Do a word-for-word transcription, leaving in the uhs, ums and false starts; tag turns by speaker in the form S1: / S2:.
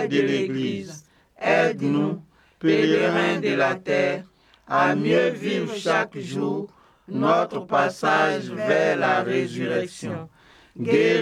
S1: de l'Église, aide-nous, pèlerins de la terre, à mieux vivre chaque jour notre passage vers la résurrection. Guéris